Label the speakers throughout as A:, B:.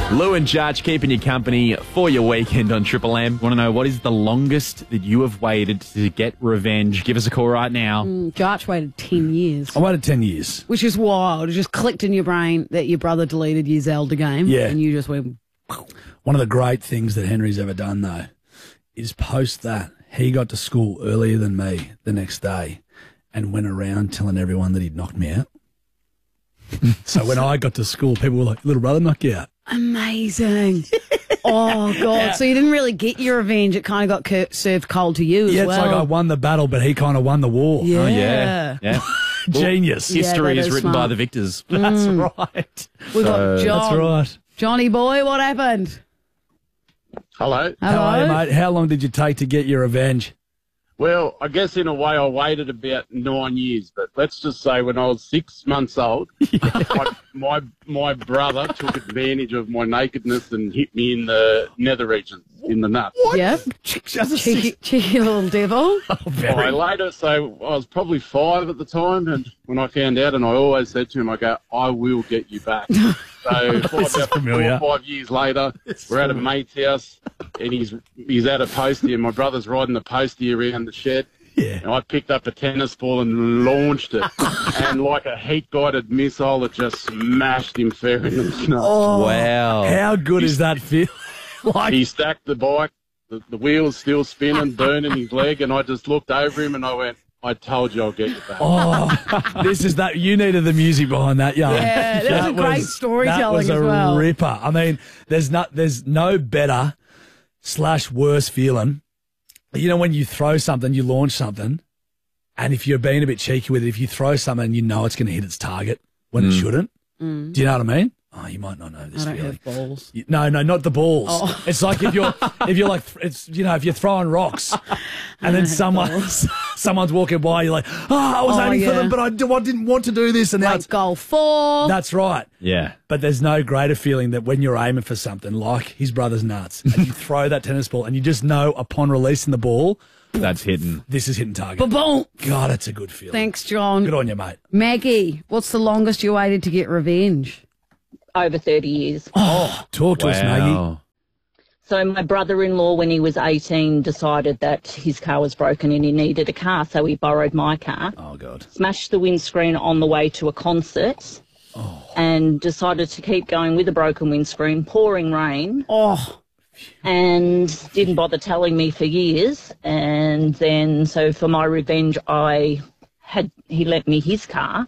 A: Lou and Jarch keeping you company for your weekend on Triple M. Want to know what is the longest that you have waited to get revenge? Give us a call right now.
B: Jarch waited 10 years.
C: I waited 10 years.
B: Which is wild. It just clicked in your brain that your brother deleted your Zelda game.
C: Yeah.
B: And you just went...
C: One of the great things that Henry's ever done, though, is post that, he got to school earlier than me the next day and went around telling everyone that he'd knocked me out. So when I got to school, people were like, little brother knocked you out.
B: Amazing. Oh, God. Yeah. So you didn't really get your revenge. It kind of got served cold to you as well.
C: Yeah, it's like I won the battle, but he kind of won the war.
B: Yeah.
A: Oh, yeah. Yeah.
C: Genius.
A: History is written
B: smart.
A: by the victors.
C: That's right.
B: We got John.
C: That's right.
B: Johnny boy, what happened?
D: Hello.
C: How are you, mate? How long did you take to get your revenge?
D: Well, I guess in a way I waited about 9 years, but let's just say when I was 6 months old, my brother took advantage of my nakedness and hit me in the nether regions, in the nuts.
C: What?
B: Yeah. Cheeky little devil.
D: I later, so I was probably 5 at the time, and when I found out, and I always said to him, I go, I will get you back. So about 4 or 5 years later, we're at a mate's house, and he's at a postie, and my brother's riding the postie around the shed.
C: Yeah.
D: And I picked up a tennis ball and launched it, and like a heat-guided missile, it just smashed him fair in the nuts.
C: Oh,
A: wow.
C: How good is that feel?
D: He stacked the bike, the wheels still spinning, burning his leg, and I just looked over him and I went, I told you I'll get you back.
C: Oh, this is that. You needed the music behind that, young.
B: Yeah, that was a great storytelling as well.
C: That was a ripper. I mean, there's no better / worse feeling. You know, when you throw something, you launch something, and if you're being a bit cheeky with it, if you throw something, you know it's going to hit its target when it shouldn't. Do you know what I mean? Oh, you might not know this feeling.
B: I don't have balls.
C: No, not the balls.
B: Oh.
C: It's like if you're like, it's, you know, if you're throwing rocks and then someone's walking by, you're like, I was aiming for them, but I didn't want to do this. And
B: like goal 4.
C: That's right.
A: Yeah.
C: But there's no greater feeling that when you're aiming for something like his brother's nuts and you throw that tennis ball and you just know upon releasing the ball,
A: that's hitting.
C: This is hitting target.
B: Ba-boom.
C: God, it's a good feeling.
B: Thanks, John.
C: Good on you, mate.
B: Maggie, what's the longest you waited to get revenge?
E: Over 30 years.
C: Oh, talk to us, Maggie.
E: So my brother-in-law, when he was 18, decided that his car was broken and he needed a car, so he borrowed my car.
C: Oh, God.
E: Smashed the windscreen on the way to a concert and decided to keep going with a broken windscreen, pouring rain.
B: Oh.
E: And didn't bother telling me for years. And then, so for my revenge, he lent me his car.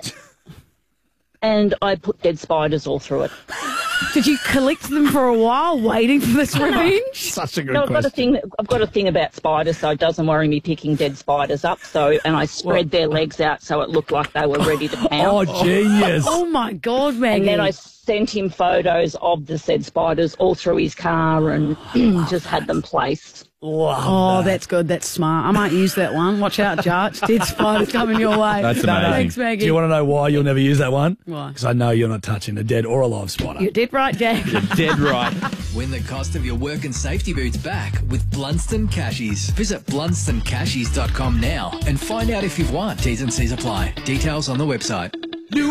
E: And I put dead spiders all through it.
B: Did you collect them for a while, waiting for this revenge?
C: Such a good
E: question. I've got a thing about spiders, so it doesn't worry me picking dead spiders up. And I spread their legs out so it looked like they were ready to pounce.
C: Oh, genius.
B: Oh, my God, Maggie.
E: And then I sent him photos of the said spiders all through his car and just had them placed.
B: Oh, that's good. That's smart. I might use that one. Watch out, Jarch. Dead spiders coming your way.
A: That's amazing.
B: Thanks, Maggie.
C: Do you want to know why you'll never use that one?
B: Why?
C: Because I know you're not touching a dead or a live spider.
B: You're dead right, Jack.
A: You're dead right.
F: Win the cost of your work and safety boots back with Blunston Cashies. Visit BlunstonCashies.com now and find out if you've won. T's and C's apply. Details on the website.